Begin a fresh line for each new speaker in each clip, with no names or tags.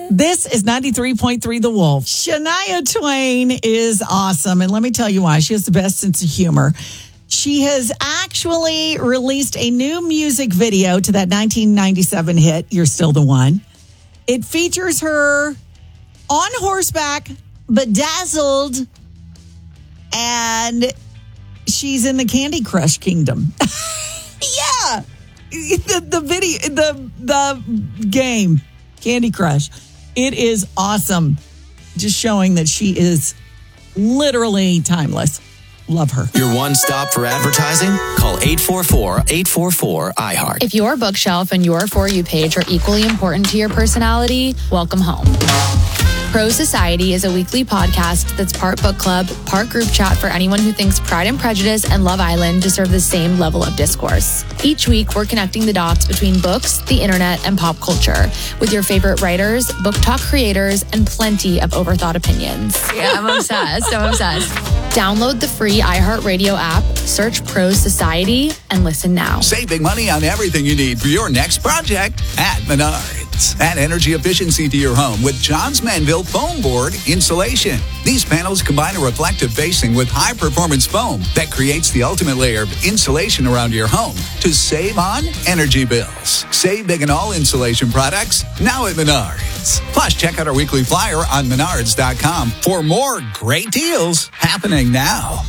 This is 93.3 The Wolf. Shania Twain is awesome. And let me tell you why. She has the best sense of humor. She has actually released a new music video to that 1997 hit, You're Still the One. It features her on horseback, bedazzled, and she's in the Candy Crush kingdom. Yeah. The video, the game, Candy Crush. It is awesome. Just showing that she is literally timeless. Love her.
Your one stop for advertising? Call 844-844-iHeart.
If your bookshelf and your For You page are equally important to your personality, welcome home. Pro Society is a weekly podcast that's part book club, part group chat for anyone who thinks Pride and Prejudice and Love Island deserve the same level of discourse. Each week, we're connecting the dots between books, the internet, and pop culture with your favorite writers, book talk creators, and plenty of overthought opinions. Yeah, I'm obsessed. Download the free iHeartRadio app, search Pro Society, and listen now.
Save big money on everything you need for your next project at Menards. Add energy efficiency to your home with Johns Manville Foam Board Insulation. These panels combine a reflective facing with high-performance foam that creates the ultimate layer of insulation around your home to save on energy bills. Save big on all insulation products now at Menards. Plus, check out our weekly flyer on Menards.com for more great deals happening now.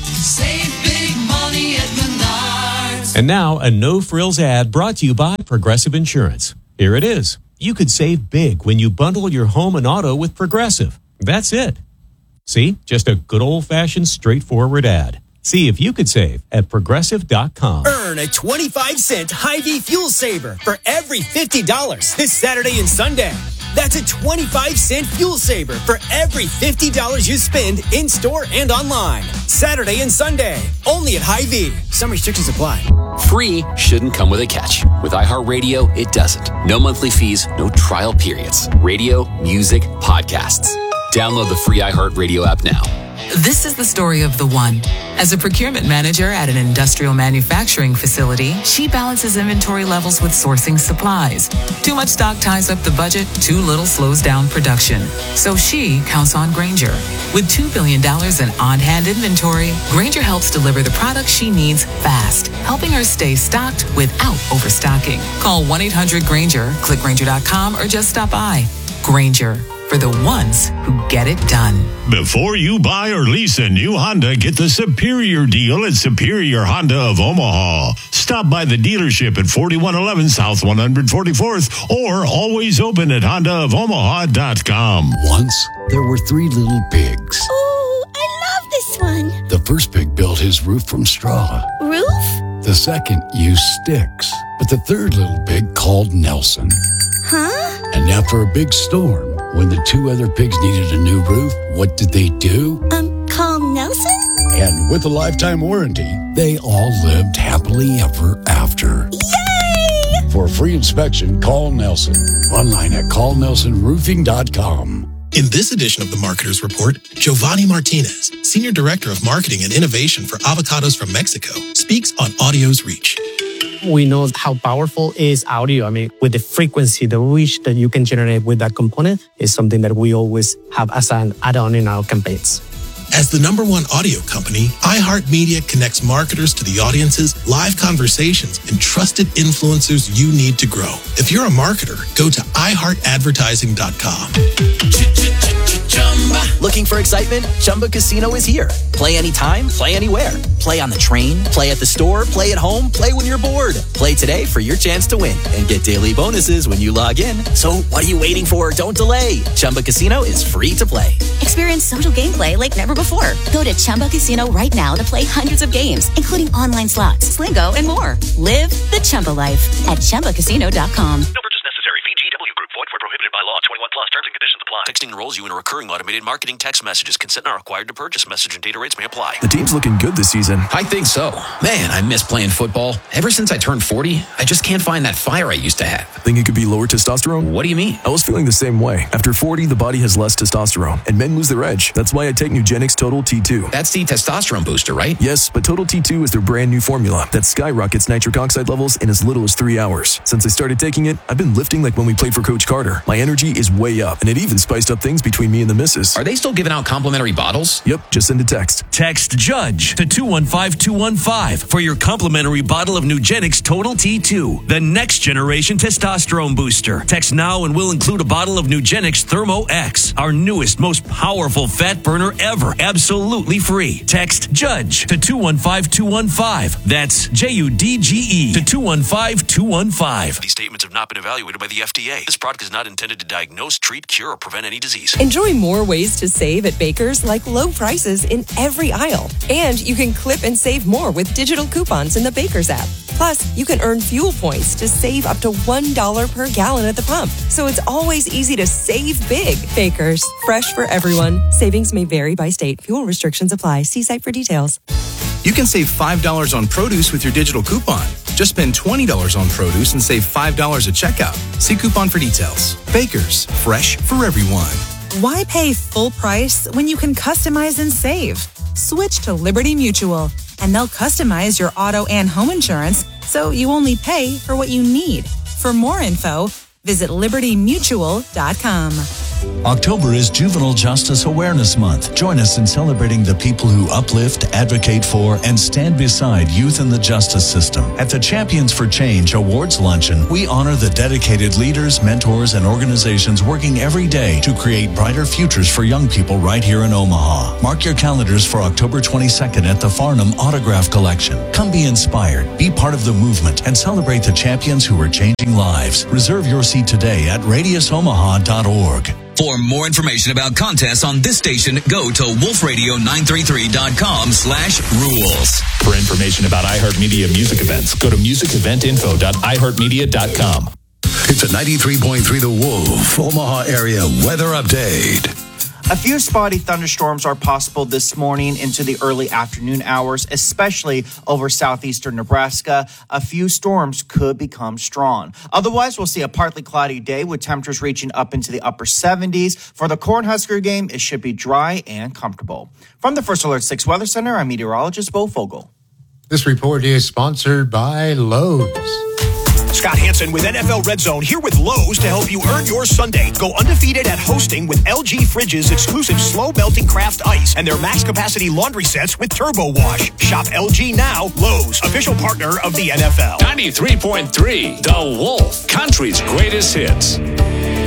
Save big money at Menards.
And now, a no-frills ad brought to you by Progressive Insurance. Here it is. You could save big when you bundle your home and auto with Progressive. That's it. See? Just a good old-fashioned, straightforward ad. See if you could save at Progressive.com.
Earn a 25-cent Hy-Vee fuel saver for every $50 this Saturday and Sunday. That's a 25-cent fuel saver for every $50 you spend in-store and online. Saturday and Sunday, only at Hy-Vee. Some restrictions apply.
Free shouldn't come with a catch. With iHeartRadio, it doesn't. No monthly fees, no trial periods. Radio, music, podcasts. Download the free iHeartRadio app now.
This is the story of the one. As a procurement manager at an industrial manufacturing facility, she balances inventory levels with sourcing supplies. Too much stock ties up the budget, too little slows down production. So she counts on Grainger. With $2 billion in on-hand inventory, Grainger helps deliver the products she needs fast, helping her stay stocked without overstocking. Call 1-800-GRAINGER, click Grainger.com, or just stop by. Grainger, for the ones who get it done.
Before you buy or lease a new Honda, get the superior deal at Superior Honda of Omaha. Stop by the dealership at 4111 South 144th or always open at HondaofOmaha.com.
Once, there were 3 little pigs.
Oh, I love this one.
The first pig built his roof from straw.
Roof?
The second used sticks. But the third little pig called Nelson.
Huh?
And after a big storm, when the 2 other pigs needed a new roof, what did they do?
Call Nelson?
And with a lifetime warranty, they all lived happily ever after.
Yay!
For a free inspection, call Nelson. Online at callnelsonroofing.com.
In this edition of the Marketer's Report, Giovanni Martinez, Senior Director of Marketing and Innovation for Avocados from Mexico, speaks on audio's reach.
We know how powerful is audio. I mean, with the frequency, the reach that you can generate with that component is something that we always have as an add-on in our campaigns.
As the #1 audio company, iHeartMedia connects marketers to the audiences, live conversations, and trusted influencers you need to grow. If you're a marketer, go to iHeartAdvertising.com.
Looking for excitement? Chumba Casino is here. Play anytime, play anywhere. Play on the train, play at the store, play at home, play when you're bored. Play today for your chance to win and get daily bonuses when you log in. So what are you waiting for? Don't delay. Chumba Casino is free to play.
Experience social gameplay like never before. Go to Chumba Casino right now to play hundreds of games, including online slots, Slingo, and more. Live the Chumba life at ChumbaCasino.com.
No purchase necessary. VGW Group. Void where prohibited by law. 21 plus. Terms and conditions apply. Texting enrolls you in a recurring automated marketing text messages. Consent not required to purchase. Message and data rates may apply.
The team's looking good this season.
I think so. Man, I miss playing football. Ever since I turned 40, I just can't find that fire I used to have.
Think it could be lower testosterone?
What do you mean?
I was feeling the same way. After 40, the body has less testosterone, and men lose their edge. That's why I take Nugenix Total T2.
That's the testosterone booster, right?
Yes, but Total T2 is their brand new formula that skyrockets nitric oxide levels in as little as 3 hours. Since I started taking it, I've been lifting like when we played for Coach Carter. My My energy is way up, and it even spiced up things between me and the missus.
Are they still giving out complimentary bottles?
Yep, just send a text.
Text JUDGE to 215-215 for your complimentary bottle of Nugenix Total T2, the next generation testosterone booster. Text now and we'll include a bottle of Nugenix Thermo X, our newest, most powerful fat burner ever, absolutely free. Text JUDGE to 215-215. That's JUDGE to 215-215.
These statements have not been evaluated by the FDA. This product is not intended to diagnose, treat, cure, or prevent any disease.
Enjoy more ways to save at Baker's, like low prices in every aisle. And you can clip and save more with digital coupons in the Baker's app. Plus, you can earn fuel points to save up to $1 per gallon at the pump. So it's always easy to save big. Baker's, fresh for everyone. Savings may vary by state. Fuel restrictions apply. See site for details.
You can save $5 on produce with your digital coupon. Just spend $20 on produce and save $5 at checkout. See coupon for details. Baker's, fresh for everyone.
Why pay full price when you can customize and save? Switch to Liberty Mutual, and they'll customize your auto and home insurance so you only pay for what you need. For more info, visit libertymutual.com.
October is Juvenile Justice Awareness Month. Join us in celebrating the people who uplift, advocate for, and stand beside youth in the justice system. At the Champions for Change Awards Luncheon, we honor the dedicated leaders, mentors, and organizations working every day to create brighter futures for young people right here in Omaha. Mark your calendars for October 22nd at the Farnham Autograph Collection. Come be inspired, be part of the movement, and celebrate the champions who are changing lives. Reserve your seat today at radiusomaha.org.
For more information about contests on this station, go to wolfradio933.com/rules.
For information about iHeartMedia music events, go to musiceventinfo.iheartmedia.com.
It's a 93.3 The Wolf Omaha area weather update.
A few spotty thunderstorms are possible this morning into the early afternoon hours, especially over southeastern Nebraska. A few storms could become strong. Otherwise, we'll see a partly cloudy day with temperatures reaching up into the upper 70s. For the Cornhusker game, it should be dry and comfortable. From the First Alert 6 Weather Center, I'm meteorologist Bo Fogel.
This report is sponsored by Lowe's.
Scott Hansen with NFL Red Zone here with Lowe's to help you earn your Sunday. Go undefeated at hosting with LG Fridge's exclusive slow melting craft ice and their max capacity laundry sets with turbo wash. Shop LG now. Lowe's, official partner of the NFL.
93.3 The Wolf, country's greatest hits.